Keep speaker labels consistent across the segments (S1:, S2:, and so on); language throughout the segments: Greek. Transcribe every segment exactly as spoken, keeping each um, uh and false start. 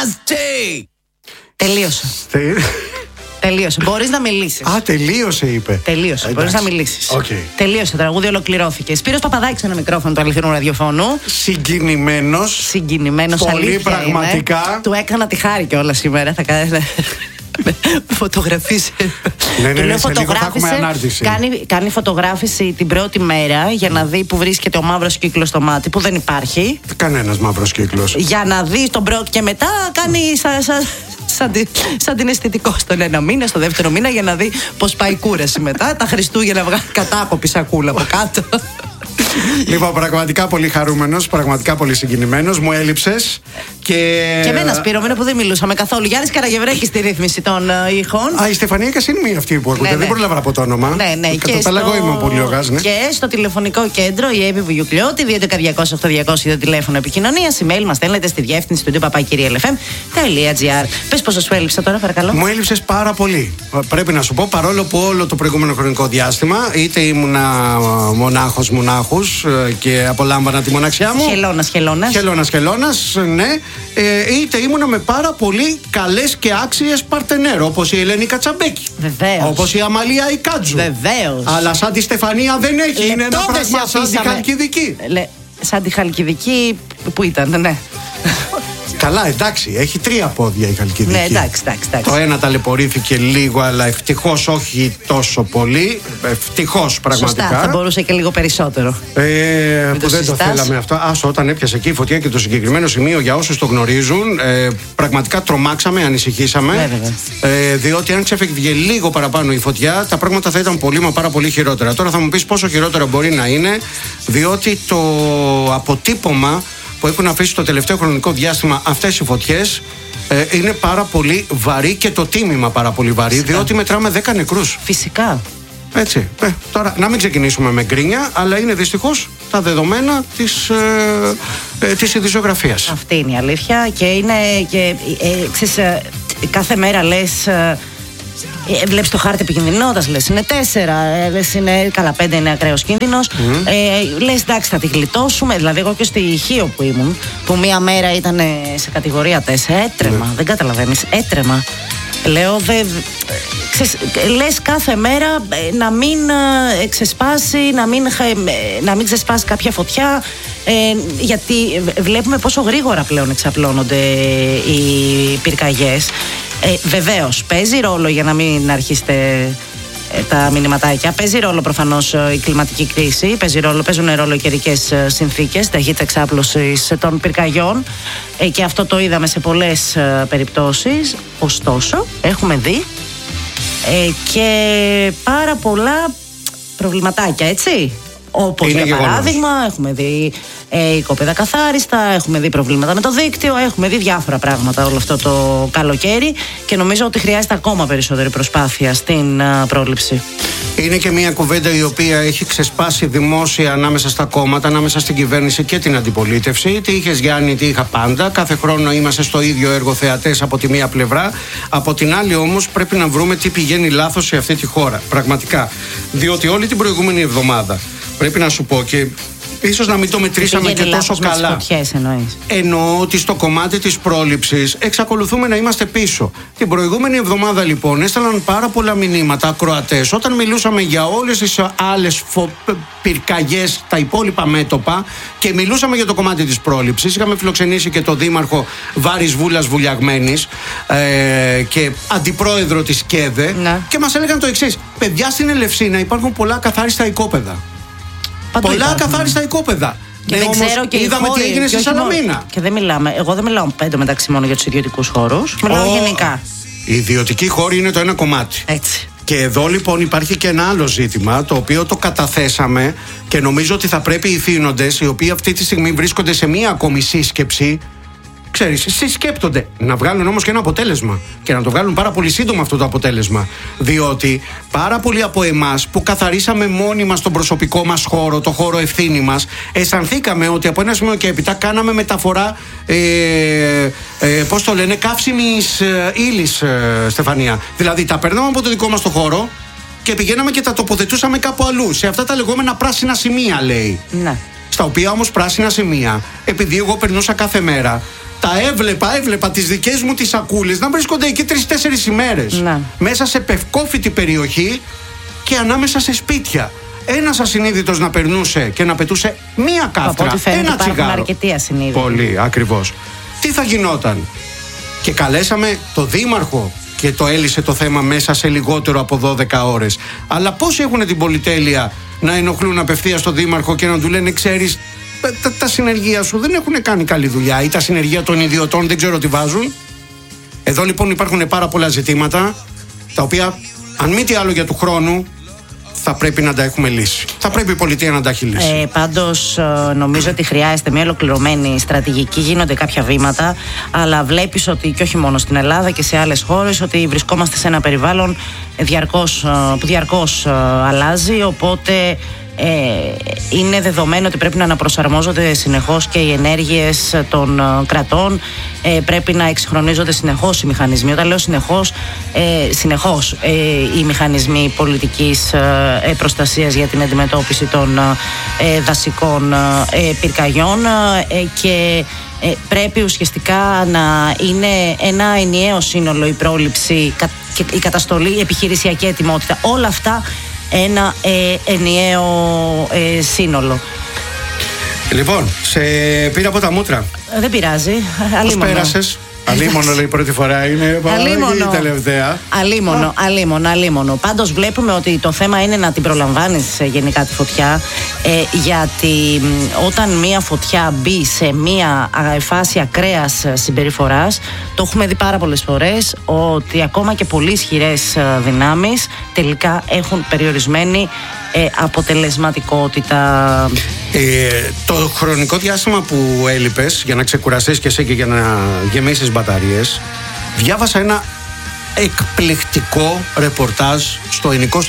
S1: Τελείωσε. Τελείωσε. Μπορείς να μιλήσεις.
S2: Α, τελείωσε, είπε.
S1: Τελείωσε. Μπορείς να μιλήσεις.
S2: Okay.
S1: Τελείωσε. Το τραγούδι ολοκληρώθηκε. Σπύρος Παπαδάκης, ένα μικρόφωνο του αληθινού ραδιοφώνου.
S2: Συγκινημένος.
S1: Συγκινημένος,
S2: πολύ πραγματικά.
S1: Είναι. Του έκανα τη χάρη κιόλας σήμερα. Θα κάνετε. Φωτογραφίσει.
S2: Ναι, ναι, ναι, σε λίγο θα έχουμε ανάρτηση.
S1: Κάνει, κάνει φωτογράφηση την πρώτη μέρα για να δει που βρίσκεται ο μαύρος κύκλος στο μάτι, που δεν υπάρχει.
S2: Κανένας μαύρος κύκλος.
S1: Για να δει τον πρώτο και μετά κάνει σαν, σαν, σαν, σαν την αισθητικό στον ένα μήνα, στο δεύτερο μήνα, για να δει πώς πάει η κούραση μετά. Τα Χριστούγεννα βγάλει κατάκοπη σακούλα από κάτω.
S2: Λοιπόν, πραγματικά πολύ χαρούμενος, πραγματικά πολύ συγκινημένος. Μου έλειψες. Και,
S1: και εμένα, Σπύρο, μένα που δεν μιλούσαμε καθόλου. Γιάννης Καραγευρέκης στη ρύθμιση των uh, ήχων.
S2: Α, η Στεφανία Κασίνη είναι αυτή που ακούτε.
S1: Ναι, ναι.
S2: Δεν πρόλαβα από το όνομα.
S1: Ναι, ναι.
S2: Κατά τα άλλα, εγώ είμαι ο Πολιόγας. Ναι.
S1: Και στο τηλεφωνικό κέντρο η Εύη Βουγιουκλιώτη, δύο έντεκα διακόσια οκτώ διακόσια το τηλέφωνο επικοινωνίας. Email μας στέλνετε στη διεύθυνση του παπάκυρια ελ εφ εμ τελεία τζι άρ. Πες πόσο σου έλειψα τώρα, παρακαλώ.
S2: Μου έλειψες πάρα πολύ. Πρέπει να σου πω, παρόλο που όλο το προηγούμενο χρονικό διάστημα είτε ήμουνα μονάχος μονάχους και απολάμβανα τη μοναξιά μου.
S1: Χελώνας, χελώνας.
S2: Χελώνας, χελώνας, ναι. Ε, είτε ήμουνα με πάρα πολύ καλές και άξιες παρτενέρ, όπως η Ελένη Κατσαμπέκη.
S1: Βεβαίως.
S2: Όπως η Αμαλία Ικάτζου.
S1: Βεβαίως.
S2: Αλλά σαν τη Στεφανία δεν έχει. Είναι ένα πράγμα σαν τη Χαλκιδική.
S1: Λε, σαν τη Χαλκιδική που ήταν, ναι.
S2: Καλά, εντάξει, έχει τρία πόδια η Χαλκιδική.
S1: Ναι, εντάξει, εντάξει, εντάξει.
S2: Το ένα ταλαιπωρήθηκε λίγο, αλλά ευτυχώς όχι τόσο πολύ. Ευτυχώς πραγματικά.
S1: Σωστά, θα μπορούσε και λίγο περισσότερο.
S2: Ε, που
S1: το
S2: δεν
S1: συστάς.
S2: το θέλαμε αυτό. Άσο, όταν έπιασε εκεί η φωτιά και το συγκεκριμένο σημείο, για όσους το γνωρίζουν, ε, πραγματικά τρομάξαμε, ανησυχήσαμε. Ε, διότι αν ξέφευγε λίγο παραπάνω η φωτιά, τα πράγματα θα ήταν πολύ μα πάρα πολύ χειρότερα. Τώρα θα μου πεις πόσο χειρότερα μπορεί να είναι, διότι το αποτύπωμα που έχουν αφήσει το τελευταίο χρονικό διάστημα αυτές οι φωτιές ε, είναι πάρα πολύ βαρύ και το τίμημα πάρα πολύ βαρύ. Φυσικά. Διότι μετράμε δέκα νεκρούς.
S1: Φυσικά.
S2: Έτσι. Ε, τώρα να μην ξεκινήσουμε με γκρίνια, αλλά είναι δυστυχώς τα δεδομένα της, ε, ε, της ειδησιογραφίας.
S1: Αυτή είναι η αλήθεια και είναι και, ε, ξέρεις, ε, κάθε μέρα λες... Ε, Ε, βλέπεις το χάρτη επικινδυνότητας, λες είναι τέσσερα, ε, λες είναι καλά πέντε, είναι ακραίος κίνδυνος. Mm. Ε, λες εντάξει θα τη γλιτώσουμε. Δηλαδή, εγώ και στη Χίο που ήμουν, που μία μέρα ήταν σε κατηγορία τέσσερα, έτρεμα. Mm. Δεν καταλαβαίνεις, έτρεμα. Λέω, δε, ξέρεις, λες κάθε μέρα να μην ξεσπάσει, να μην, να μην ξεσπάσει κάποια φωτιά. Ε, γιατί βλέπουμε πόσο γρήγορα πλέον εξαπλώνονται οι πυρκαγιές. Ε, βεβαίως, παίζει ρόλο για να μην αρχίσετε ε, τα μηνυματάκια. Παίζει ρόλο προφανώς η κλιματική κρίση. Παίζει ρόλο, παίζουν ρόλο οι καιρικές συνθήκες, ταχύτητα εξάπλωσης των πυρκαγιών. Ε, και αυτό το είδαμε σε πολλές ε, περιπτώσεις. Ωστόσο, έχουμε δει ε, και πάρα πολλά προβληματάκια, έτσι. Όπως
S2: είναι
S1: για
S2: γεγονός.
S1: παράδειγμα, έχουμε δει ε, οικόπεδα καθάριστα, έχουμε δει προβλήματα με το δίκτυο, έχουμε δει διάφορα πράγματα όλο αυτό το καλοκαίρι και νομίζω ότι χρειάζεται ακόμα περισσότερη προσπάθεια στην α, πρόληψη.
S2: Είναι και μια κουβέντα η οποία έχει ξεσπάσει δημόσια ανάμεσα στα κόμματα, ανάμεσα στην κυβέρνηση και την αντιπολίτευση. Τι είχες Γιάννη, τι είχα πάντα. Κάθε χρόνο είμαστε στο ίδιο έργο θεατές από τη μία πλευρά. Από την άλλη όμως πρέπει να βρούμε τι πηγαίνει λάθος σε αυτή τη χώρα. Πραγματικά. Διότι όλη την προηγούμενη εβδομάδα πρέπει να σου πω και ίσως να μην το μετρήσαμε και τόσο καλά.
S1: Φωτιές, εννοείς.
S2: Εννοώ ότι στο κομμάτι της πρόληψης εξακολουθούμε να είμαστε πίσω. Την προηγούμενη εβδομάδα λοιπόν έστελναν πάρα πολλά μηνύματα ακροατές όταν μιλούσαμε για όλες τις άλλες φο... πυρκαγιές, τα υπόλοιπα μέτωπα και μιλούσαμε για το κομμάτι της πρόληψης. Είχαμε φιλοξενήσει και το δήμαρχο Βάρης Βούλας Βουλιαγμένης ε, και αντιπρόεδρο της ΚΕΔΕ
S1: ναι. Και
S2: μας έλεγαν το εξής: παιδιά, στην Ελευσίνα υπάρχουν πολλά καθάριστα οικόπεδα.
S1: Παντού
S2: πολλά
S1: υπάρχουν.
S2: καθάριστα οικόπεδα.
S1: Και
S2: ναι,
S1: δεν
S2: όμως
S1: ξέρω και
S2: είδαμε
S1: χώροι,
S2: τι έγινε στη Σαλαμίνα.
S1: Και δεν μιλάμε, εγώ δεν μιλάω πέντε μεταξύ μόνο για τους ιδιωτικούς χώρους. Μιλάω oh, γενικά.
S2: Οι ιδιωτικοί χώροι είναι το ένα κομμάτι.
S1: Έτσι.
S2: Και εδώ λοιπόν υπάρχει και ένα άλλο ζήτημα, το οποίο το καταθέσαμε και νομίζω ότι θα πρέπει οι θύνοντες, οι οποίοι αυτή τη στιγμή βρίσκονται σε μία ακόμη σύσκεψη, ξέρεις, συσκέπτονται να βγάλουν όμως και ένα αποτέλεσμα και να το βγάλουν πάρα πολύ σύντομα αυτό το αποτέλεσμα, διότι πάρα πολλοί από εμάς που καθαρίσαμε μόνοι μας τον προσωπικό μας χώρο, το χώρο ευθύνη μας, αισθανθήκαμε ότι από ένα σημείο και έπειτα κάναμε μεταφορά ε, ε, πώς το λένε, καύσιμης ε, ύλης, ε, Στεφανία. Δηλαδή τα παίρναμε από το δικό μας το χώρο και πηγαίναμε και τα τοποθετούσαμε κάπου αλλού, σε αυτά τα λεγόμενα πράσινα σημεία, λέει.
S1: Ναι.
S2: Στα οποία όμως πράσινα σημεία, επειδή εγώ περνούσα κάθε μέρα, Τα έβλεπα, έβλεπα τις δικές μου τις σακούλες να βρίσκονται εκεί τρεις-τέσσερις ημέρες.
S1: Ναι.
S2: Μέσα σε πευκόφυτη περιοχή και ανάμεσα σε σπίτια. Ένας ασυνείδητος να περνούσε και να πετούσε μία κάφτρα, ένα τσιγάρο.
S1: Αρκετοί ασυνείδητοι.
S2: Πολύ, ακριβώς. Τι θα γινόταν? Και καλέσαμε το δήμαρχο και το έλυσε το θέμα μέσα σε λιγότερο από δώδεκα ώρες. Αλλά πόσοι έχουν την πολυτέλεια να ενοχλούν απευθείας τον δήμαρχο και να του λένε, ξέρεις, τα, τα συνεργεία σου δεν έχουν κάνει καλή δουλειά, ή τα συνεργεία των ιδιωτών δεν ξέρω τι βάζουν. Εδώ λοιπόν υπάρχουν πάρα πολλά ζητήματα τα οποία, αν μη τι άλλο για του χρόνου, θα πρέπει να τα έχουμε λύσει. Θα πρέπει η πολιτεία να τα έχει λύσει.
S1: Ε, πάντως νομίζω ότι χρειάζεται μια ολοκληρωμένη στρατηγική. Γίνονται κάποια βήματα, αλλά βλέπεις ότι και όχι μόνο στην Ελλάδα και σε άλλες χώρες, ότι βρισκόμαστε σε ένα περιβάλλον διαρκώς, που διαρκώς αλλάζει, οπότε Ε, είναι δεδομένο ότι πρέπει να αναπροσαρμόζονται συνεχώς και οι ενέργειες των ε, κρατών, ε, πρέπει να εξυγχρονίζονται συνεχώς οι μηχανισμοί. Όταν λέω συνεχώς, ε, συνεχώς ε, οι μηχανισμοί πολιτικής ε, προστασίας για την αντιμετώπιση των ε, δασικών ε, πυρκαγιών ε, και ε, πρέπει ουσιαστικά να είναι ένα ενιαίο σύνολο η πρόληψη, η καταστολή, η επιχειρησιακή ετοιμότητα. Όλα αυτά ένα ε, ενιαίο ε, σύνολο.
S2: Λοιπόν, σε πήρα από τα μούτρα.
S1: Δεν πειράζει.
S2: Πώς πέρασες? Αλίμονο λέει πρώτη φορά είναι.
S1: Αλίμονο.
S2: Η τελευταία.
S1: Αλίμονο, αλίμονο, αλίμονο. Πάντως βλέπουμε ότι το θέμα είναι να την προλαμβάνεις γενικά τη φωτιά, ε, γιατί όταν μία φωτιά μπει σε μία φάση ακραίας συμπεριφοράς, το έχουμε δει πάρα πολλές φορές ότι ακόμα και πολύ ισχυρές δυνάμεις τελικά έχουν περιορισμένη ε, αποτελεσματικότητα.
S2: Ε, το χρονικό διάστημα που έλειπες για να ξεκουραστείς και εσύ και για να γεμίσεις μπαταρίες, διάβασα ένα εκπληκτικό ρεπορτάζ στο ενικός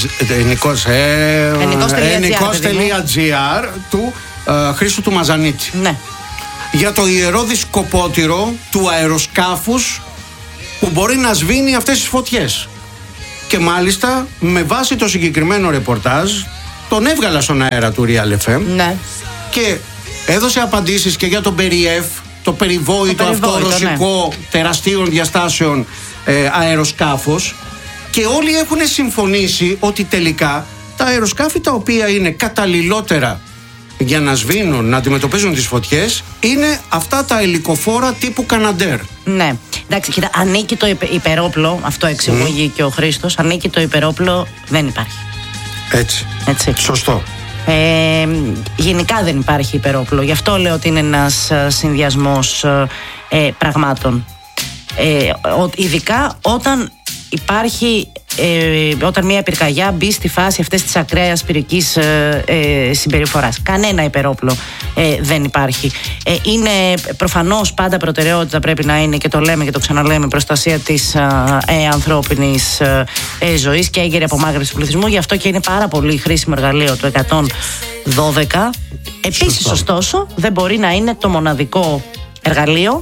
S2: τελεία τζι άρ του ε, Χρήστου του Μαζανίτη.
S1: Ναι.
S2: Για το ιερώδη σκοπότηρο του αεροσκάφους που μπορεί να σβήνει αυτές τις φωτιές. Και μάλιστα με βάση το συγκεκριμένο ρεπορτάζ τον έβγαλα στον αέρα του Real εφ εμ.
S1: Ναι.
S2: Και έδωσε απαντήσεις και για τον Περιεφ, το περιβόητο αυτό ρωσικό ναι. τεραστίων διαστάσεων ε, αεροσκάφος, και όλοι έχουν συμφωνήσει ότι τελικά τα αεροσκάφη τα οποία είναι καταλληλότερα για να σβήνουν, να αντιμετωπίζουν τις φωτιές, είναι αυτά τα ελικοφόρα τύπου Καναντέρ.
S1: Ναι, εντάξει, κοίτα, ανήκει το υπερόπλο, αυτό εξηγεί mm. και ο Χρήστος, ανήκει το υπερόπλο, δεν υπάρχει.
S2: Έτσι.
S1: Έτσι.
S2: Σωστό.
S1: Ε, γενικά δεν υπάρχει υπερόπλο. Γι' αυτό λέω ότι είναι ένας συνδυασμός ε, πραγμάτων. Ε, ο, ειδικά όταν υπάρχει, ε, όταν μια πυρκαγιά μπει στη φάση αυτής της ακραίας πυρικής ε, ε, συμπεριφοράς. Κανένα υπερόπλο ε, δεν υπάρχει. Ε, είναι προφανώς πάντα προτεραιότητα, πρέπει να είναι, και το λέμε και το ξαναλέμε, προστασία της ε, ανθρώπινης ε, ζωής και έγκαιρη απομάκρυνση του πληθυσμού. Γι' αυτό και είναι πάρα πολύ χρήσιμο εργαλείο το εκατόν δώδεκα. Επίσης, ωστόσο, δεν μπορεί να είναι το μοναδικό εργαλείο.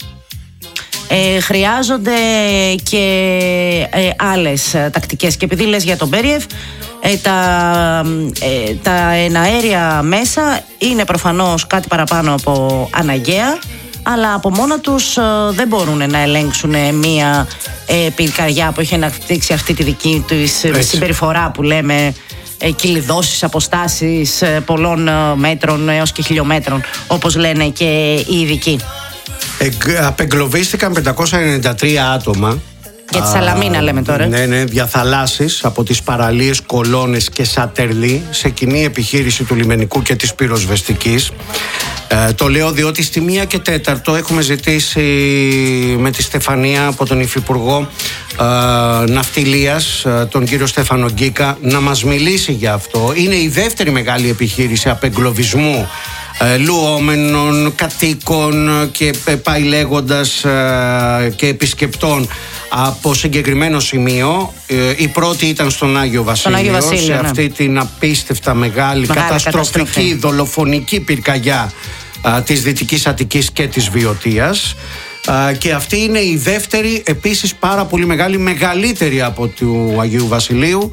S1: Ε, χρειάζονται και ε, άλλες ε, τακτικές. Και επειδή λες για τον Μπέριεφ, ε, τα, ε, τα εναέρια μέσα είναι προφανώς κάτι παραπάνω από αναγκαία, αλλά από μόνα τους ε, δεν μπορούν να ελέγξουν μία ε, πυρκαγιά που έχει αναπτύξει αυτή τη δική της συμπεριφορά που λέμε, ε, κυλιδώσεις, αποστάσεις ε, πολλών ε, μέτρων έως και χιλιόμετρων, όπως λένε και οι ειδικοί.
S2: Ε, απεγκλωβίστηκαν πεντακόσια ενενήντα τρία άτομα.
S1: Για τη Σαλαμίνα λέμε τώρα.
S2: Ναι, ναι, διαθαλάσσεις από τις παραλίες Κολώνες και Σατερλή σε κοινή επιχείρηση του λιμενικού και της πυροσβεστικής. Ε, το λέω διότι στη μία και τέταρτο έχουμε ζητήσει με τη Στεφανία από τον Υφυπουργό ε, Ναυτιλίας, ε, τον κύριο Στέφανο Γκίκα, να μας μιλήσει για αυτό. Είναι η δεύτερη μεγάλη επιχείρηση απεγκλωβισμού ε, λουόμενων, κατοίκων και ε, πάει λέγοντας ε, και επισκεπτών από συγκεκριμένο σημείο. Ε, η πρώτη ήταν στον Άγιο Βασίλειο, Άγιο Βασίλειο σε ναι. αυτή την απίστευτα μεγάλη, μεγάλη καταστροφική καταστροφή. δολοφονική πυρκαγιά α, της Δυτικής Αττικής και της Βιωτίας. Α, και αυτή είναι η δεύτερη, επίσης πάρα πολύ μεγάλη, μεγαλύτερη από του Αγίου Βασιλείου,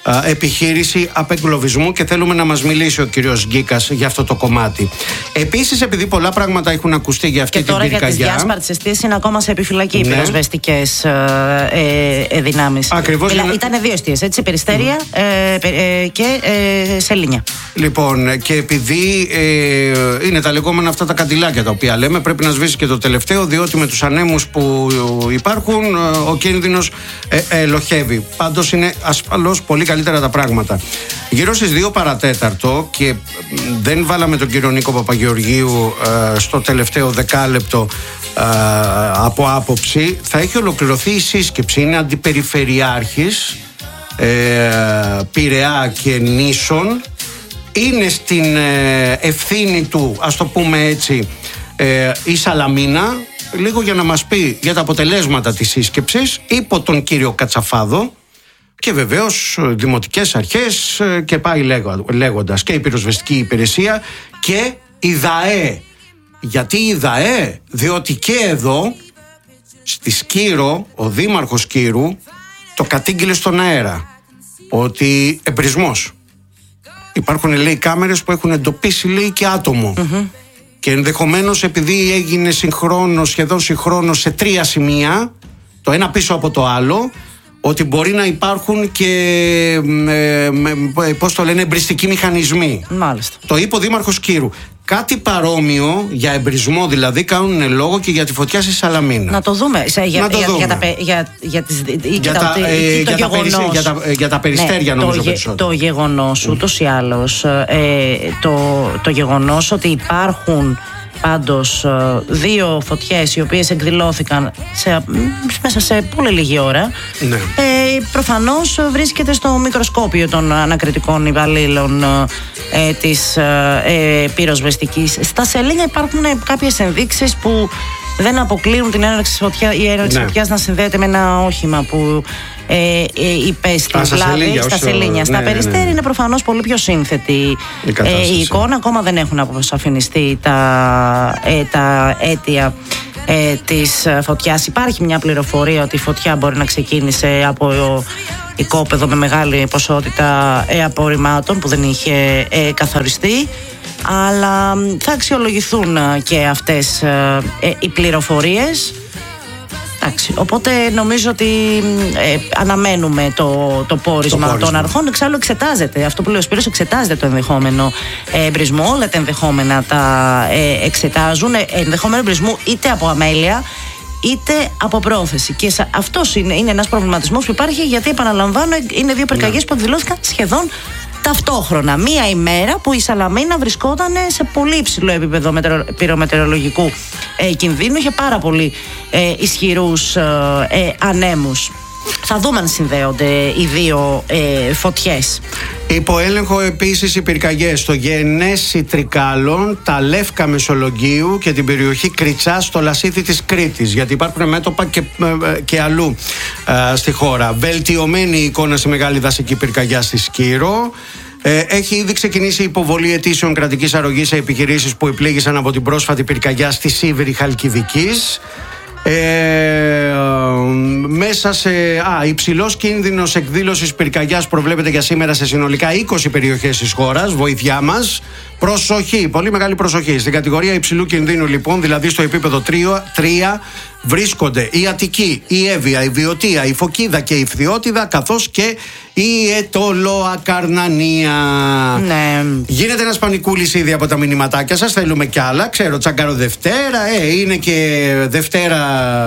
S2: επιχείρηση απεγκλωβισμού και θέλουμε να μας μιλήσει ο κύριος Γκίκας για αυτό το κομμάτι. Επίσης, επειδή πολλά πράγματα έχουν ακουστεί για αυτή
S1: και
S2: την πυρκαγιά.
S1: Και τώρα για τις διάσπαρτες αιστείες είναι ακόμα σε επιφυλακή, ναι, οι πυροσβεστικές ε, ε, δυνάμεις.
S2: Ακριβώς.
S1: Δηλα, ήταν δύο αιστείες, έτσι, Περιστέρια mm. ε, ε, και ε, Σελήνια.
S2: Λοιπόν, και επειδή ε, είναι τα λεγόμενα αυτά τα καντιλάκια τα οποία λέμε, πρέπει να σβήσει και το τελευταίο, διότι με τους ανέμους που υπάρχουν ο κίνδυνος ε, ε, ελοχεύει. Πάντως είναι ασφαλώς πολύ καλύτερα τα πράγματα. Γύρω στις δύο παρατέταρτο, και δεν βάλαμε τον κύριο Νίκο Παπαγεωργίου ε, στο τελευταίο δεκάλεπτο ε, από άποψη, θα έχει ολοκληρωθεί η σύσκεψη. Είναι αντιπεριφερειάρχης ε, Πειραιά και Νήσων. Είναι στην ε, ευθύνη του, ας το πούμε έτσι, ε, η Σαλαμίνα, λίγο για να μας πει για τα αποτελέσματα της σύσκεψης, υπό τον κύριο Κατσαφάδο, και βεβαίως δημοτικές αρχές και πάει λέγοντας, και η πυροσβεστική υπηρεσία και η ΔΑΕ. Γιατί η ΔΑΕ? Διότι και εδώ στη Σκύρο, ο δήμαρχος Σκύρου το κατήγγειλε στον αέρα ότι εμπρισμός. Υπάρχουν, λέει, κάμερες που έχουν εντοπίσει, λέει, και άτομο. Mm-hmm. Και ενδεχομένως, επειδή έγινε συγχρόνως, σχεδόν συγχρόνως, σε τρία σημεία, το ένα πίσω από το άλλο, ότι μπορεί να υπάρχουν και ε, ε, πώς το λένε, εμπριστικοί μηχανισμοί.
S1: Μάλιστα.
S2: Το είπε ο δήμαρχος Κύρου. Κάτι παρόμοιο, για εμπρισμό δηλαδή, κάνουν λόγο και για τη φωτιά στη Σαλαμίνα. Να
S1: το δούμε. Σε, για,
S2: να το
S1: για,
S2: δούμε.
S1: Για, για, για, για, τις,
S2: για, τα,
S1: τα,
S2: ε,
S1: το
S2: για, τα περιστέρια, για, τα, για τα περιστέρια, ναι, νομίζω,
S1: το,
S2: περισσότερο.
S1: Το γεγονός, ούτως ή άλλως, ε, το, το γεγονός ότι υπάρχουν πάντως δύο φωτιές οι οποίες εκδηλώθηκαν σε, μέσα σε πολύ λίγη ώρα, ναι, ε, προφανώς βρίσκεται στο μικροσκόπιο των ανακριτικών υπαλλήλων ε, της ε, πυροσβεστικής. Στα σελήνια υπάρχουν κάποιες ενδείξεις που δεν αποκλείουν την έναρξη της φωτιά, η έναρξη, ναι, φωτιάς να συνδέεται με ένα όχημα που ε, ε, υπέστη βλάβη στα σελήνια. Στα, ναι, περιστέρια, ναι, είναι προφανώς πολύ πιο σύνθετη η, ε, η εικόνα. Ακόμα δεν έχουν αποσαφινιστεί τα, ε, τα αίτια ε, της φωτιάς. Υπάρχει μια πληροφορία ότι η φωτιά μπορεί να ξεκίνησε από οικόπεδο με μεγάλη ποσότητα ε, απορριμμάτων που δεν είχε ε, καθοριστεί. Αλλά θα αξιολογηθούν και αυτές ε, ε, οι πληροφορίες. Εντάξει, οπότε νομίζω ότι ε, αναμένουμε το, το πόρισμα, το πόρισμα των αρχών. Εξάλλου εξετάζεται, αυτό που λέει ο Σπύρος, εξετάζεται το ενδεχόμενο εμπρισμό. Όλα τα ενδεχόμενα τα ε, εξετάζουν. Ε, ενδεχόμενο εμπρισμού είτε από αμέλεια είτε από πρόθεση. Και αυτός είναι, είναι ένας προβληματισμός που υπάρχει, γιατί, επαναλαμβάνω, είναι δύο πυρκαγιές, ναι, που εκδηλώθηκαν σχεδόν ταυτόχρονα. Μία ημέρα που η Σαλαμίνα βρισκόταν σε πολύ υψηλό επίπεδο πυρομετεωρολογικού ε, κινδύνου, είχε πάρα πολύ ε, ισχυρούς ε, ε, ανέμους. Θα δούμε αν συνδέονται οι δύο ε, φωτιές.
S2: Υπό έλεγχο επίσης οι πυρκαγιές στο Γενέσι Τρικάλων, τα Λεύκα Μεσολογγίου και την περιοχή Κριτσά στο Λασίθι της Κρήτης, γιατί υπάρχουν μέτωπα και, και αλλού α, στη χώρα. Βελτιωμένη εικόνα στη μεγάλη δασική πυρκαγιά στη Σκύρο. Ε, έχει ήδη ξεκινήσει η υποβολή αιτήσεων κρατικής αρρωγής σε επιχειρήσεις που επλήγησαν από την πρόσφατη πυρκαγιά στη Σίβηρη Χαλκιδικής. Ε, μέσα σε α, υψηλός κίνδυνος εκδήλωσης πυρκαγιάς προβλέπεται για σήμερα σε συνολικά είκοσι περιοχές της χώρας. Βοήθειά μας. Προσοχή, πολύ μεγάλη προσοχή. Στην κατηγορία υψηλού κινδύνου, λοιπόν, δηλαδή στο επίπεδο τρία, βρίσκονται η Αττική, η Εύβοια, η Βιωτία, η Φωκίδα και η Φθιώτιδα, καθώς και η Αιτωλοακαρνανία.
S1: Ναι.
S2: Γίνεται ένας πανικούλης ήδη από τα μηνυματάκια σας. Θέλουμε κι άλλα. Ξέρω, Τσαγκάρο Δευτέρα, ε, είναι και Δευτέρα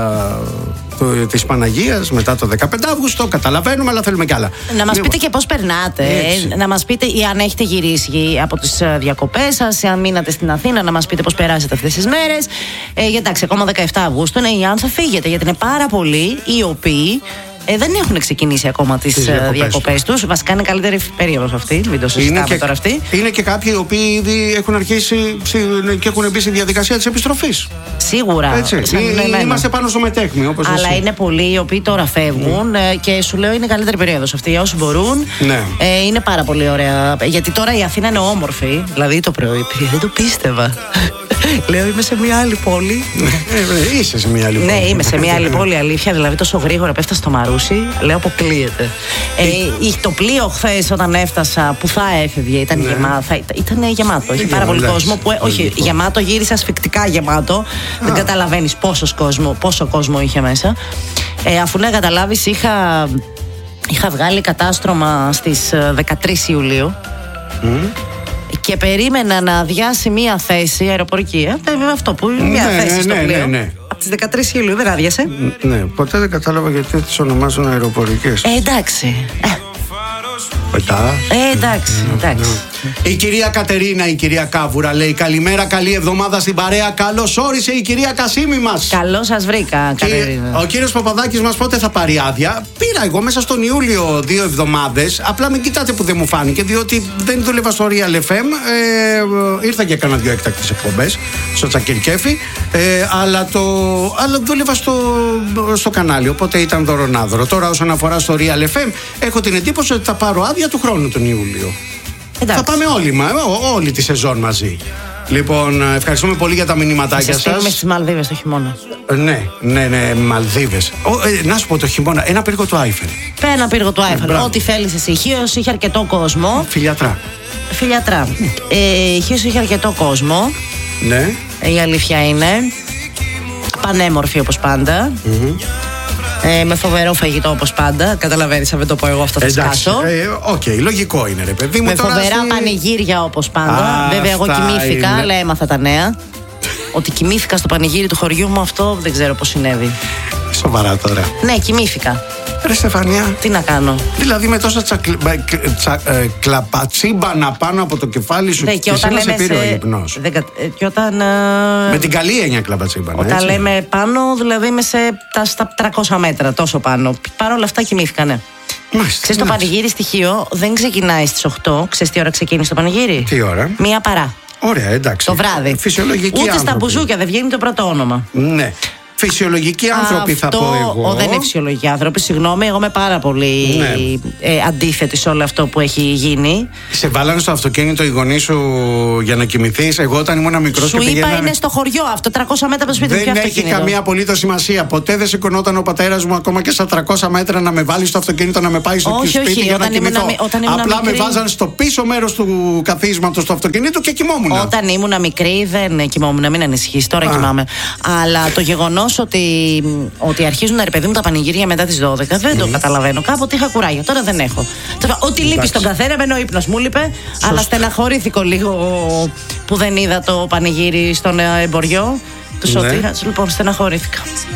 S2: της Παναγίας μετά το δεκαπέντε Αυγούστου. Καταλαβαίνουμε, αλλά θέλουμε κι άλλα.
S1: Να μας πείτε και πώς περνάτε. Ε, να μας πείτε ή αν έχετε γυρίσει από τις διακοπές σας, αν μείνατε στην Αθήνα, να μας πείτε πώς περάσετε αυτές τις μέρες. Ε, γιατί εντάξει, ακόμα δεκαεπτά Αυγούστου είναι, ή αν θα φύγετε, γιατί είναι πάρα πολλοί οι οποίοι Ε, δεν έχουν ξεκινήσει ακόμα τις διακοπές τους. Βασικά είναι καλύτερη περίοδος αυτή. Μην το συζητάμε και, τώρα αυτή.
S2: Είναι και κάποιοι οι οποίοι ήδη έχουν αρχίσει και έχουν μπει στη διαδικασία της επιστροφής.
S1: Σίγουρα.
S2: Έτσι. Ή, είμαστε πάνω στο μετέχμιο, όπως
S1: Αλλά
S2: εσύ.
S1: είναι πολλοί οι οποίοι τώρα φεύγουν mm. και σου λέω είναι καλύτερη περίοδος αυτή. Όσοι μπορούν.
S2: Ναι.
S1: Ε, είναι πάρα πολύ ωραία. Γιατί τώρα η Αθήνα είναι όμορφη. Δηλαδή το πρωί δεν το πίστευα. Λέω είμαι σε μια άλλη πόλη.
S2: ε, είσαι σε μια άλλη πόλη.
S1: Ναι, είμαι σε μια άλλη πόλη, αλήθεια. Δηλαδή τόσο γρήγορα που έφτασα στο Μαρούσι, λέω αποκλείεται. Ε, το πλοίο χθες όταν έφτασα που θα έφευγε ήταν, ναι. γεμάτο, ήταν γεμάτο. Είχε πάρα πολύ κόσμο. Που, όχι, γεμάτο, γύρισε ασφικτικά γεμάτο. Α. Δεν καταλαβαίνεις κόσμο, πόσο κόσμο είχε μέσα. Ε, αφού να καταλάβεις, είχα, είχα βγάλει κατάστρωμα στις δεκατρείς Ιουλίου. Mm. Και περίμενα να αδειάσει μία θέση αεροπορική. Ε, αυτό που είναι μία
S2: ναι,
S1: θέση
S2: ναι,
S1: στο
S2: ναι,
S1: πλοίο.
S2: Ναι, ναι.
S1: Από τις δεκατρείς Ιουλίου δεν άδειασε.
S2: Ναι, ποτέ δεν κατάλαβα γιατί τις ονομάζουν αεροπορικές.
S1: Ε, εντάξει.
S2: Πετά.
S1: Ε, εντάξει, εντάξει.
S2: Η κυρία Κατερίνα, η κυρία Κάβουρα λέει καλημέρα, καλή εβδομάδα στην παρέα. Καλώς όρισε η κυρία Κασίμη μας.
S1: Καλώς σας βρήκα, Κατερίνα.
S2: Ο κύριος Παπαδάκης μας πότε θα πάρει άδεια? Πήρα εγώ μέσα στον Ιούλιο δύο εβδομάδες. Απλά μην κοιτάτε που δεν μου φάνηκε, διότι δεν δούλευα στο Real εφ εμ. Ε, ήρθα και έκανα δύο έκτακτες εκπομπές στο Τσακυρκέφι. Ε, αλλά, το, αλλά δούλευα στο, στο κανάλι, οπότε ήταν δωρονάδωρο. Τώρα, όσον αφορά στο Real εφ εμ, έχω την εντύπωση ότι θα πάρω άδεια του χρόνου τον Ιούλιο. Εντάξει. Θα πάμε όλοι, μα, ό, όλη τη σεζόν μαζί. Λοιπόν, ευχαριστούμε πολύ για τα μηνύματάκια σας.
S1: Στείλουμε στις Μαλδίβες το χειμώνα.
S2: Ε, ναι, ναι, ναι, Μαλδίβες. Ε, να σου πω το χειμώνα, ένα πύργο του Άιφελ.
S1: Ένα πύργο του Άιφελ. Ό,τι θέλεις εσύ. Χίος είχε αρκετό κόσμο.
S2: Φιλιατρά.
S1: Φιλιατρά. Ε, Χίος είχε αρκετό κόσμο.
S2: Ναι.
S1: Η αλήθεια είναι. Πανέμορφη όπως πάντα. Mm-hmm. Ε, με φοβερό φαγητό όπως πάντα. Καταλαβαίνεις, αν δεν το πω εγώ αυτό θα σκάσω.
S2: Οκ, ε, okay, λογικό είναι ρε παιδί μου.
S1: Με φοβερά στη... πανηγύρια όπως πάντα. Α, βέβαια, εγώ κοιμήθηκα, είναι... αλλά έμαθα τα νέα. Ότι κοιμήθηκα στο πανηγύρι του χωριού μου, αυτό δεν ξέρω πώς συνέβη.
S2: Σοβαρά τώρα.
S1: Ναι, κοιμήθηκα.
S2: Ρε Στεφανία.
S1: Τι να κάνω.
S2: Δηλαδή με τόσα τσακλ... τσα... ε, κλαπατσίμπανα πάνω από το κεφάλι σου.
S1: Ναι, και, και όταν λέμε σε... ο
S2: ύπνος.
S1: Δεν... Και όταν,
S2: με την καλή έννοια κλαπατσίμπανα.
S1: Όταν
S2: έτσι.
S1: λέμε πάνω, δηλαδή είμαι σε τα, στα τριακόσια μέτρα, τόσο πάνω. Παρ' όλα αυτά κοιμήθηκα, ναι.
S2: Μάλιστα,
S1: ξέρεις, το πανηγύρι στοιχείο δεν ξεκινάει στις οκτώ. Ξέρεις τι ώρα ξεκίνησε το πανηγύρι?
S2: Τι ώρα?
S1: Μία παρά.
S2: Ωραία, εντάξει.
S1: Το βράδυ.
S2: Φυσιολογική
S1: Ούτε
S2: άνθρωποι.
S1: Στα μπουζούκια δεν βγαίνει το πρώτο όνομα.
S2: Ναι. Φυσιολογικοί άνθρωποι
S1: αυτό,
S2: θα πω εγώ.
S1: Ο, δεν είναι φυσιολογικοί άνθρωποι, συγγνώμη. Εγώ είμαι πάρα πολύ ναι. ε, αντίθετη σε όλο αυτό που έχει γίνει.
S2: Σε βάλανε στο αυτοκίνητο οι γονείς σου για να κοιμηθείς? Εγώ όταν ήμουν μικρός
S1: σου
S2: και πήγαινα.
S1: Σου είπα είναι στο χωριό αυτό, τριακόσια μέτρα από το σπίτι μου.
S2: Δεν έχει καμία απολύτως σημασία. Ποτέ δεν σηκωνόταν ο πατέρας μου ακόμα και στα τριακόσια μέτρα να με βάλει στο αυτοκίνητο να με πάει στο
S1: όχι,
S2: σπίτι
S1: όχι,
S2: για να κοιμηθώ.
S1: Ήμουν,
S2: απλά
S1: μικρή...
S2: με βάζαν στο πίσω μέρος του καθίσματος του αυτοκινήτου και κοιμόμουν.
S1: Όταν ήμουν μικρή δεν κοιμόμουν, μην ανησυχείς, τώρα Α. κοιμάμαι. Αλλά το γεγονός ότι. Ότι αρχίζουν ρε παιδί μου τα πανηγύρια μετά τις δώδεκα δεν mm. το καταλαβαίνω. Κάποτε είχα κουράγιο, τώρα δεν έχω. Ό,τι λείπει στον καθένα, εμένα ο ύπνος μου λείπε, αλλά στεναχωρήθηκα λίγο που δεν είδα το πανηγύρι στον εμποριό του Σωτήρα. Λοιπόν, στεναχωρήθηκα.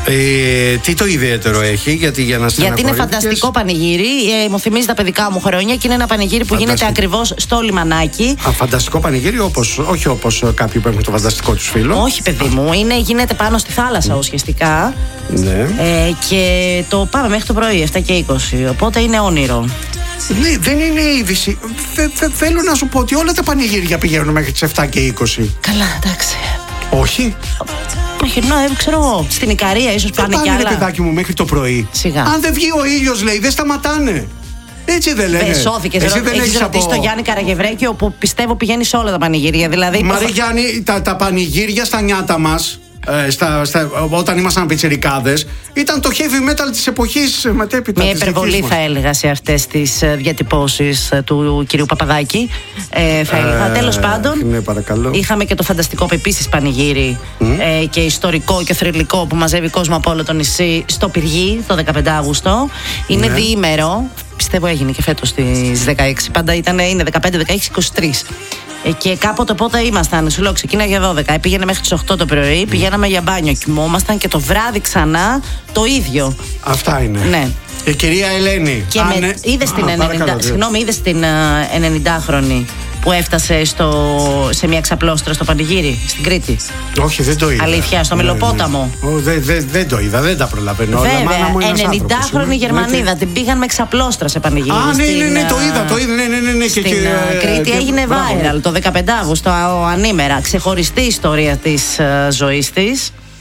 S2: Ε, τι το ιδιαίτερο έχει, γιατί για να
S1: Γιατί είναι φανταστικό πανηγύρι. Ε, μου θυμίζει τα παιδικά μου χρόνια και είναι ένα πανηγύρι που γίνεται ακριβώς στο λιμανάκι.
S2: Α, φανταστικό πανηγύρι, όπως, όχι όπως κάποιοι που έχουν το φανταστικό τους φίλο.
S1: Όχι, παιδί μου, είναι, γίνεται πάνω στη θάλασσα ουσιαστικά.
S2: Ναι.
S1: Ε, και το πάμε μέχρι το πρωί, επτά και είκοσι. Οπότε είναι όνειρο.
S2: Ναι, δεν είναι είδηση. Θε, θε, θέλω να σου πω ότι όλα τα πανηγύρια πηγαίνουν μέχρι τις επτά και είκοσι.
S1: Καλά, εντάξει.
S2: Όχι.
S1: Όχι, ναι, ξέρω εγώ. Στην Ικαρία ίσως πάνε κι άλλα.
S2: Δεν πάνε, παιδάκι μου, μέχρι το πρωί.
S1: Σιγά.
S2: Αν δεν βγει ο ήλιος, λέει, δεν σταματάνε. Έτσι δεν λένε.
S1: Δεν σώθηκες. Έχεις ρωτήσει από... τον Γιάννη Καραγευρέκη, όπου πιστεύω πηγαίνει σε όλα τα πανηγύρια. Δηλαδή,
S2: Μαρή Γιάννη, τα, τα πανηγύρια στα νιάτα μας, ε, στα, στα, όταν ήμασταν πιτσιρικάδες, ήταν το heavy metal της εποχής μετέπειτα.
S1: Μια υπερβολή θα έλεγα σε αυτές τις διατυπώσεις του κυρίου Παπαδάκη. Ε, θα έλεγα. Ε, Τέλος πάντων,
S2: ναι, παρακαλώ.
S1: Είχαμε και το φανταστικό επίσης πανηγύρι mm. ε, και ιστορικό και θρυλικό που μαζεύει κόσμο από όλο το νησί στο Πυργή το δεκαπέντε Αύγουστο. Είναι ναι. διήμερο. Πιστεύω έγινε και φέτος στις δεκαέξι. Πάντα ήταν, είναι δεκαπέντε, δεκαέξι, είκοσι τρία. Ε, και κάποτε πότε ήμασταν, σου λέω, ξεκίναγε για δώδεκα, πήγαινε μέχρι τις οκτώ το πρωί, πηγαίναμε για μπάνιο, κοιμόμασταν και το βράδυ ξανά το ίδιο.
S2: Αυτά είναι.
S1: Ναι.
S2: Η κυρία Ελένη.
S1: Και με,
S2: Άνε...
S1: είδες την ενενήντα, συγγνώμη, είδες την ενενηντάχρονη που έφτασε στο, σε μια ξαπλώστρα στο πανηγύρι στην Κρήτη?
S2: Όχι, δεν το είδα.
S1: Αλήθεια, στο ναι, Μελοπόταμο.
S2: Ναι. Oh, δεν δε, δε το είδα, δεν τα προλαβαίνω.
S1: Βέβαια, ενενηντάχρονη Γερμανίδα, την πήγαν με ξαπλώστρα σε πανηγύρι.
S2: Α, ναι, ναι, ναι, το είδα, το είδα, ναι, ναι, ναι.
S1: Στην
S2: και, και,
S1: Κρήτη και, έγινε viral το δεκαπέντε Αύγουστο, ανήμερα. Ξεχωριστή ιστορία της uh, ζωής της.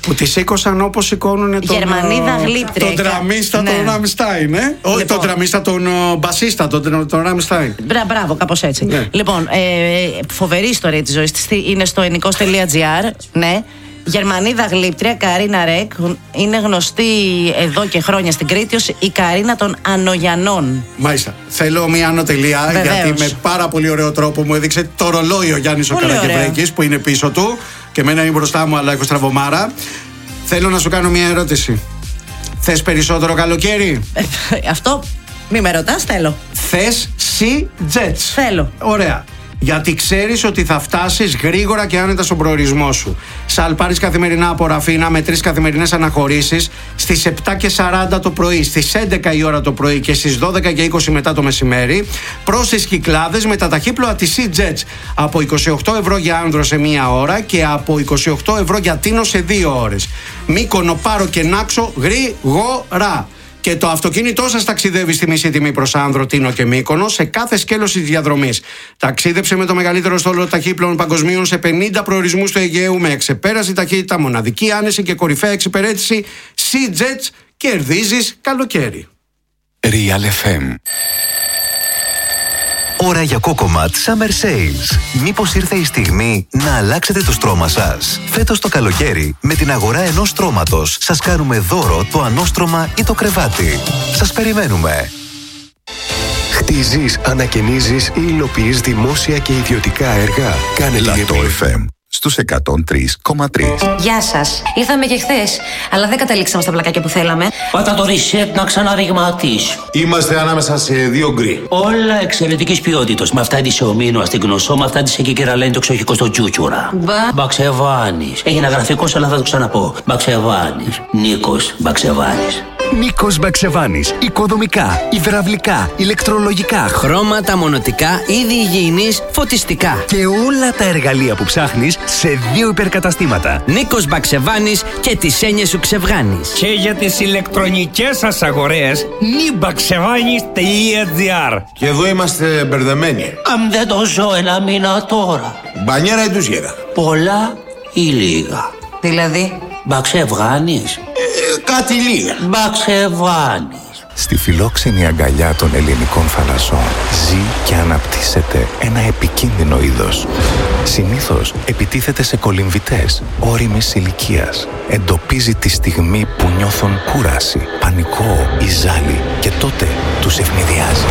S2: Που τη σήκωσαν όπως σηκώνουν τον.
S1: Γερμανίδα γλύπτρια.
S2: Τον τραμίστα, ναι. τον Ράμσταϊν, ε? Όχι λοιπόν. τον τραμίστα, τον uh, μπασίστα, τον, τον Ράμσταϊν.
S1: Μπρα, μπράβο, κάπως έτσι. Ναι. Λοιπόν, ε, φοβερή ιστορία της ζωής της. Είναι στο ενικός τελεία τζι άρ. Ναι. Γερμανίδα γλύπτρια, Καρίνα Ρεκ. Είναι γνωστή εδώ και χρόνια στην Κρήτη ως η Καρίνα των Ανογιανών.
S2: Μάλιστα. Θέλω μια ανωτελεία, γιατί με πάρα πολύ ωραίο τρόπο μου έδειξε το ρολόι ο Γιάννης ο Καρακευρέκης που είναι πίσω του και εμένα είναι μπροστά μου, αλλά έχω στραβωμάρα. Θέλω να σου κάνω μια ερώτηση. Θες περισσότερο καλοκαίρι?
S1: Ε, αυτό μη με ρωτάς, θέλω.
S2: Θες Sea Jets?
S1: Θέλω.
S2: Ωραία. Γιατί ξέρεις ότι θα φτάσεις γρήγορα και άνετα στον προορισμό σου. Σαλ, πάρεις καθημερινά από Ραφίνα με τρεις καθημερινές αναχωρήσεις στις επτά και σαράντα το πρωί, στις έντεκα η ώρα το πρωί και στις δώδεκα και είκοσι μετά το μεσημέρι. Προς τις Κυκλάδες με τα ταχύπλοα της Sea Jets από είκοσι οκτώ ευρώ για άνδρο σε μία ώρα και από είκοσι οκτώ ευρώ για τίνο σε δύο ώρες. Μύκονο, Πάρο και Νάξο γρήγορα. Και το αυτοκίνητό σας ταξιδεύει στη μισή τιμή προς Άνδρο, Τίνο και Μύκονο σε κάθε σκέλος της διαδρομής. Ταξίδεψε με το μεγαλύτερο στόλο ταχύπλων παγκοσμίων σε πενήντα προορισμούς του Αιγαίου με εξεπέραση ταχύτητα, μοναδική άνεση και κορυφαία εξυπηρέτηση. Sea Jets, κερδίζεις καλοκαίρι.
S3: Real εφ εμ. Ώρα για Cocomat Summer Sales. Μήπως ήρθε η στιγμή να αλλάξετε το στρώμα σας? Φέτος το καλοκαίρι, με την αγορά ενός στρώματος, σας κάνουμε δώρο το ανώστρωμα ή το κρεβάτι. Σας περιμένουμε.
S4: Χτίζεις, ανακαινίζεις ή υλοποιείς δημόσια και ιδιωτικά έργα? Κάνε την επιλογή.
S3: εφ εμ στους εκατόν τρία κόμμα τρία.
S5: Γεια σας. Ήρθαμε και χθες, αλλά δεν καταλήξαμε στα πλακάκια που θέλαμε.
S6: Πάτα το reset να ξαναριγματίσει.
S7: Είμαστε ανάμεσα σε δύο γκρι.
S6: Όλα εξαιρετικής ποιότητας. Με αυτά τη σε ομίνο στην Γνωσό, με αυτά τη σε Κικεραλένη το ξοχικό στο Τσούτσουρα.
S5: Μπα.
S6: Μπαξεβάνης. Έχει ένα γραφικό, αλλά θα το ξαναπώ. Μπαξεβάνης. Νίκος Μπαξεβάνης.
S8: Νίκος Μπαξεβάνης. Οικοδομικά, υδραυλικά, ηλεκτρολογικά, χρώματα, μονοτικά, είδη υγιεινής, φωτιστικά. Και όλα τα εργαλεία που ψάχνεις σε δύο υπερκαταστήματα. Νίκος Μπαξεβάνης και τις έννοιες σου ξεβγάνεις.
S9: Και για τις ηλεκτρονικές σας αγορές, νιμπαξεβάνης τελεία τζι άρ.
S7: Και εδώ είμαστε μπερδεμένοι.
S6: Αν δεν το ζω ένα μήνα τώρα.
S7: Μπανιέρα ή τουζιέρα?
S6: Πολλά ή λίγα?
S5: Δηλαδή?
S6: Μπαξεβάνης.
S7: Ε, κάτι λίγα.
S6: Μπαξεβάνης.
S4: Στη φιλόξενη αγκαλιά των ελληνικών θαλασσών ζει και αναπτύσσεται ένα επικίνδυνο είδος. Συνήθως επιτίθεται σε κολυμβητές όριμης ηλικίας. Εντοπίζει τη στιγμή που νιώθουν κούραση, πανικό ή ζάλι και τότε τους ευνηδιάζει.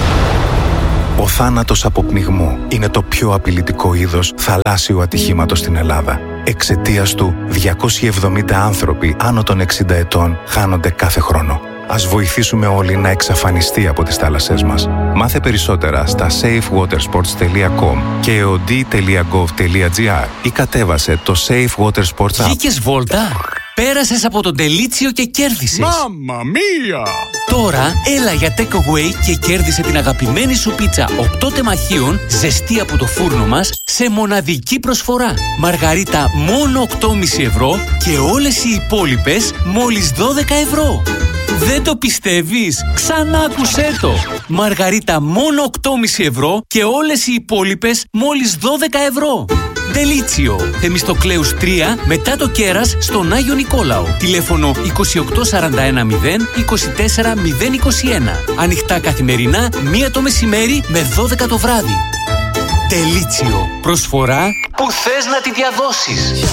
S4: Ο θάνατος από πνιγμό είναι το πιο απειλητικό είδος θαλάσσιου ατυχήματος στην Ελλάδα. Εξαιτίας του, διακόσιοι εβδομήντα άνθρωποι άνω των εξήντα ετών χάνονται κάθε χρόνο. Ας βοηθήσουμε όλοι να εξαφανιστεί από τις θάλασσές μας. Μάθε περισσότερα στα safe water sports τελεία com και eod τελεία gov τελεία gr ή κατέβασε το Safe Water Sports app.
S8: Βγήκες βόλτα? Πέρασες από τον Τελίτσιο και κέρδισες.
S9: Μάμμα μία!
S8: Τώρα έλα για takeaway και κέρδισε την αγαπημένη σου πίτσα οκτώ τεμαχίων ζεστή από το φούρνο μας σε μοναδική προσφορά. Μαργαρίτα μόνο οκτώ κόμμα πέντε ευρώ και όλες οι υπόλοιπες μόλις δώδεκα ευρώ. Δεν το πιστεύεις? Ξανά άκουσέ το! Μαργαρίτα μόνο οκτώ κόμμα πέντε ευρώ και όλες οι υπόλοιπες μόλις δώδεκα ευρώ. Τελίτσιο, Θεμιστοκλέους τρία, μετά το Κέρας, στον Άγιο Νικόλαο. Τηλέφωνο είκοσι οκτώ σαράντα ένα μηδέν είκοσι τέσσερα μηδέν είκοσι ένα. Ανοιχτά καθημερινά, μία το μεσημέρι με δώδεκα το βράδυ. Τελίτσιο, προσφορά που θες να τη διαδώσεις.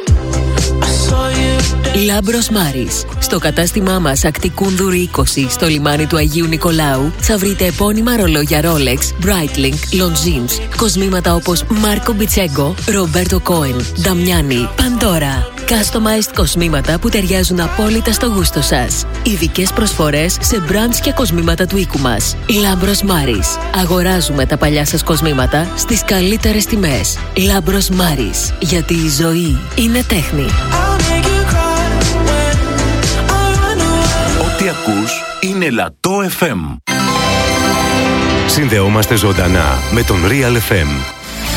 S10: Λάμπρος Μάρης. Στο κατάστημά μας Ακτικούνδουρη είκοσι στο λιμάνι του Αγίου Νικολάου θα βρείτε επώνυμα ρολόγια Rolex, Breitling, Longines, κοσμήματα όπως Μάρκο Μπιτσέγκο, Ρομπέρτο Κόεν, Νταμιάνι, Παντόρα. Customized κοσμήματα που ταιριάζουν απόλυτα στο γούστο σας. Ειδικές προσφορές σε brands και κοσμήματα του οίκου μας. Λάμπρος Μάρης. Αγοράζουμε τα παλιά σας κοσμήματα στις καλύτερες τιμές. Λάμπρος Μάρης. Γιατί η ζωή είναι τέχνη.
S3: Ό,τι ακούς είναι Λατό εφ εμ.
S4: Συνδεόμαστε ζωντανά με τον Real εφ εμ.